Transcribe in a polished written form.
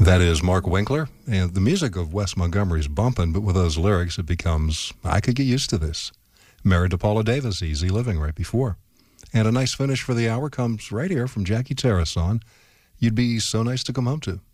That is Mark Winkler, and the music of Wes Montgomery's bumping, but with those lyrics, it becomes, I could get used to this. Married to Paula Davis, Easy Living right before. And a nice finish for the hour comes right here from Jackie Terrason, You'd Be So Nice to Come Home To.